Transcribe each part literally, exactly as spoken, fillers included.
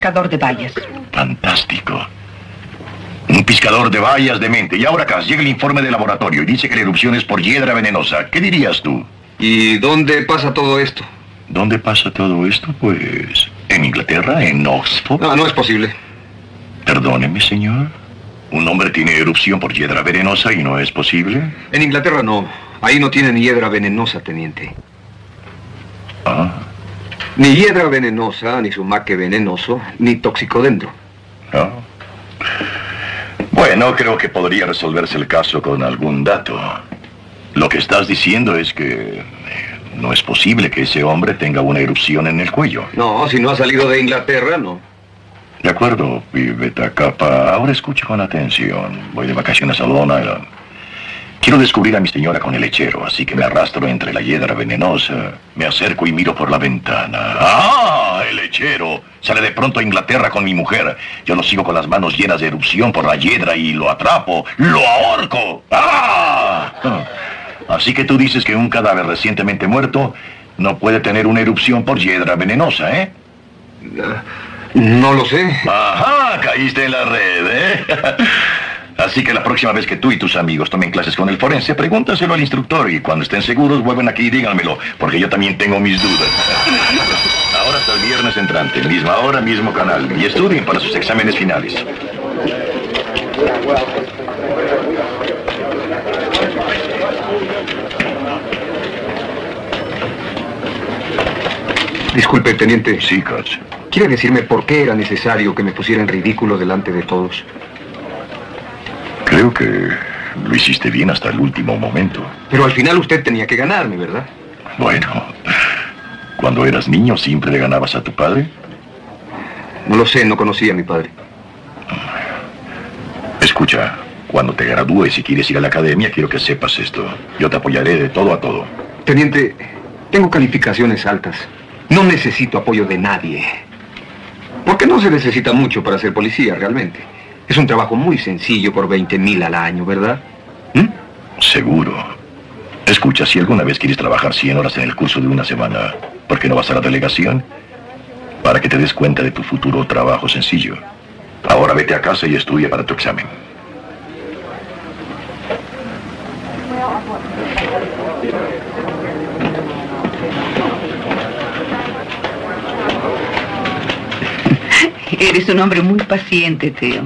Pescador de bayas. Fantástico. Un pescador de bayas de mente. Y ahora acá llega el informe de laboratorio y dice que la erupción es por hiedra venenosa. ¿Qué dirías tú? ¿Y dónde pasa todo esto? ¿Dónde pasa todo esto? Pues... ¿en Inglaterra? ¿En Oxford? No, no es posible. Perdóneme, señor. ¿Un hombre tiene erupción por hiedra venenosa y no es posible? En Inglaterra no. Ahí no tienen hiedra venenosa, teniente. Ah. Ni hiedra venenosa, ni sumaque venenoso, ni toxicodendro. No. Bueno, creo que podría resolverse el caso con algún dato. Lo que estás diciendo es que no es posible que ese hombre tenga una erupción en el cuello. No, si no ha salido de Inglaterra, no. De acuerdo, pibeta capa. Ahora escuche con atención. Voy de vacaciones a Long Island. Quiero descubrir a mi señora con el lechero, así que me arrastro entre la hiedra venenosa, me acerco y miro por la ventana. ¡Ah! El lechero sale de pronto a Inglaterra con mi mujer. Yo lo sigo con las manos llenas de erupción por la hiedra y lo atrapo. ¡Lo ahorco! ¡Ah! Así que tú dices que un cadáver recientemente muerto no puede tener una erupción por hiedra venenosa, ¿eh? No lo sé. Ajá, caíste en la red, ¿eh? Así que la próxima vez que tú y tus amigos tomen clases con el forense, pregúntaselo al instructor y cuando estén seguros vuelven aquí y díganmelo, porque yo también tengo mis dudas. Ahora hasta el viernes entrante, misma hora, mismo canal, y estudien para sus exámenes finales. Disculpe, teniente. Sí, coach. ¿Quiere decirme por qué era necesario que me pusiera en ridículo delante de todos? Creo que lo hiciste bien hasta el último momento. Pero al final usted tenía que ganarme, ¿verdad? Bueno, cuando eras niño, ¿siempre le ganabas a tu padre? No lo sé, no conocía a mi padre. Escucha, cuando te gradúes y quieres ir a la academia, quiero que sepas esto. Yo te apoyaré de todo a todo. Teniente, tengo calificaciones altas. No necesito apoyo de nadie. Porque no se necesita mucho para ser policía, realmente. Es un trabajo muy sencillo por veinte mil al año, ¿verdad? ¿Mm? Seguro. Escucha, si alguna vez quieres trabajar cien horas en el curso de una semana, ¿por qué no vas a la delegación? Para que te des cuenta de tu futuro trabajo sencillo. Ahora vete a casa y estudia para tu examen. Eres un hombre muy paciente, Theo.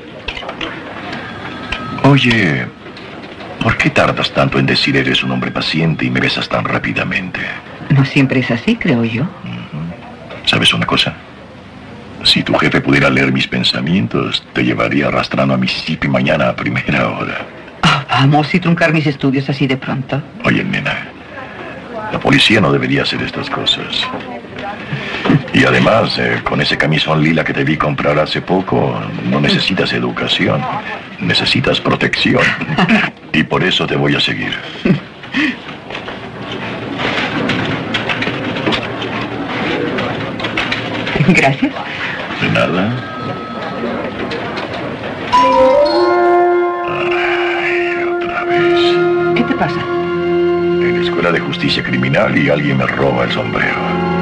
Oye, ¿por qué tardas tanto en decir eres un hombre paciente y me besas tan rápidamente? No siempre es así, creo yo. Uh-huh. ¿Sabes una cosa? Si tu jefe pudiera leer mis pensamientos, te llevaría arrastrando a Mississippi mañana a primera hora. Oh, vamos, y truncar mis estudios así de pronto. Oye, nena, la policía no debería hacer estas cosas. Y además, eh, con ese camisón lila que te vi comprar hace poco, no necesitas educación, necesitas protección. Y por eso te voy a seguir. Gracias. De nada. Ay, otra vez. ¿Qué te pasa? En la escuela de justicia criminal y alguien me roba el sombrero.